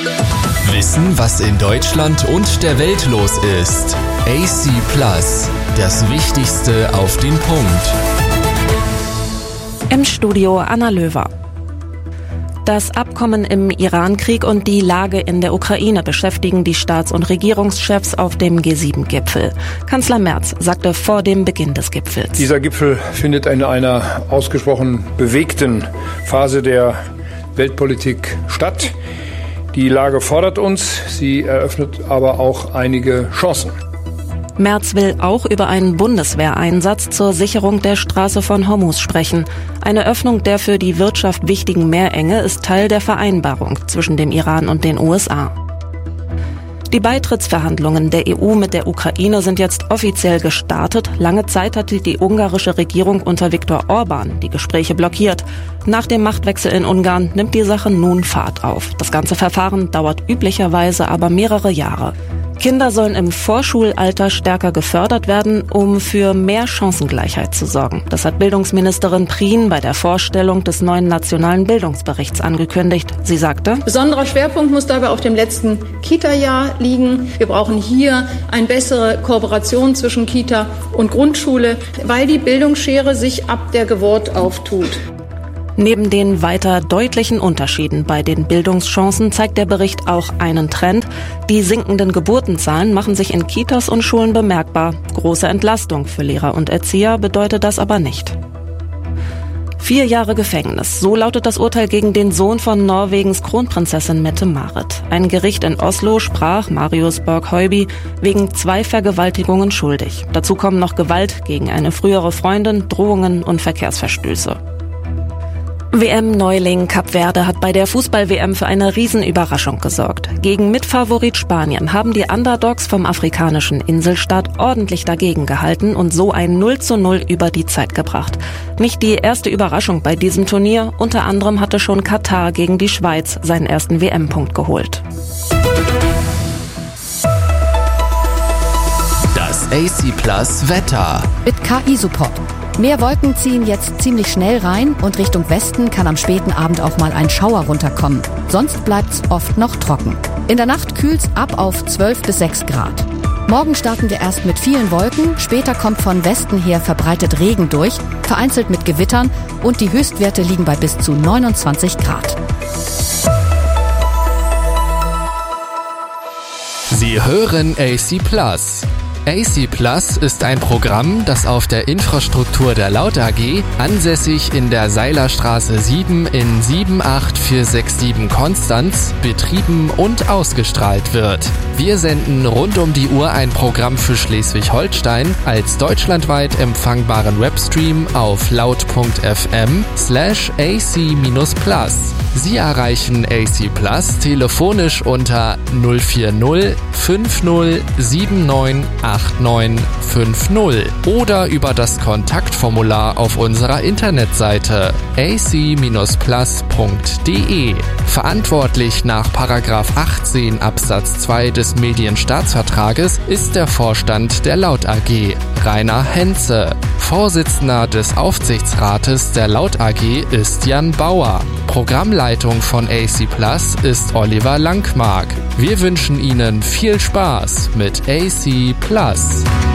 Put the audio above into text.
Wissen, was in Deutschland und der Welt los ist. AC Plus, das Wichtigste auf den Punkt. Im Studio Anna Löwer. Das Abkommen im Iran-Krieg und die Lage in der Ukraine beschäftigen die Staats- und Regierungschefs auf dem G7-Gipfel. Kanzler Merz sagte vor dem Beginn des Gipfels: Dieser Gipfel findet in einer ausgesprochen bewegten Phase der Weltpolitik statt. Die Lage fordert uns, sie eröffnet aber auch einige Chancen. Merz will auch über einen Bundeswehreinsatz zur Sicherung der Straße von Hormuz sprechen. Eine Öffnung der für die Wirtschaft wichtigen Meerenge ist Teil der Vereinbarung zwischen dem Iran und den USA. Die Beitrittsverhandlungen der EU mit der Ukraine sind jetzt offiziell gestartet. Lange Zeit hatte die ungarische Regierung unter Viktor Orban die Gespräche blockiert. Nach dem Machtwechsel in Ungarn nimmt die Sache nun Fahrt auf. Das ganze Verfahren dauert üblicherweise aber mehrere Jahre. Kinder sollen im Vorschulalter stärker gefördert werden, um für mehr Chancengleichheit zu sorgen. Das hat Bildungsministerin Prien bei der Vorstellung des neuen nationalen Bildungsberichts angekündigt. Sie sagte: Besonderer Schwerpunkt muss dabei auf dem letzten Kita-Jahr liegen. Wir brauchen hier eine bessere Kooperation zwischen Kita und Grundschule, weil die Bildungsschere sich ab der Geburt auftut. Neben den weiter deutlichen Unterschieden bei den Bildungschancen zeigt der Bericht auch einen Trend. Die sinkenden Geburtenzahlen machen sich in Kitas und Schulen bemerkbar. Große Entlastung für Lehrer und Erzieher bedeutet das aber nicht. 4 Jahre Gefängnis, so lautet das Urteil gegen den Sohn von Norwegens Kronprinzessin Mette-Marit. Ein Gericht in Oslo sprach Marius Borg-Høiby wegen 2 Vergewaltigungen schuldig. Dazu kommen noch Gewalt gegen eine frühere Freundin, Drohungen und Verkehrsverstöße. WM-Neuling Kap Verde hat bei der Fußball-WM für eine Riesenüberraschung gesorgt. Gegen Mitfavorit Spanien haben die Underdogs vom afrikanischen Inselstaat ordentlich dagegen gehalten und so ein 0:0 über die Zeit gebracht. Nicht die erste Überraschung bei diesem Turnier. Unter anderem hatte schon Katar gegen die Schweiz seinen ersten WM-Punkt geholt. Das AC Plus Wetter. Mit KI-Support. Mehr Wolken ziehen jetzt ziemlich schnell rein und Richtung Westen kann am späten Abend auch mal ein Schauer runterkommen. Sonst bleibt's oft noch trocken. In der Nacht kühlt's ab auf 12 bis 6 Grad. Morgen starten wir erst mit vielen Wolken, später kommt von Westen her verbreitet Regen durch, vereinzelt mit Gewittern und die Höchstwerte liegen bei bis zu 29 Grad. Sie hören AC Plus. AC Plus ist ein Programm, das auf der Infrastruktur der Laut AG, ansässig in der Seilerstraße 7 in 78467 Konstanz, betrieben und ausgestrahlt wird. Wir senden rund um die Uhr ein Programm für Schleswig-Holstein als deutschlandweit empfangbaren Webstream auf laut.fm/AC-Plus. Sie erreichen AC Plus telefonisch unter 040 50 79 8950 oder über das Kontaktformular auf unserer Internetseite ac-plus.de. Verantwortlich nach § 18 Absatz 2 des Medienstaatsvertrages ist der Vorstand der Laut AG, Rainer Henze. Vorsitzender des Aufsichtsrates der Laut AG ist Jan Bauer. Programmleitung von AC Plus ist Oliver Langmark. Wir wünschen Ihnen viel Spaß mit AC Plus.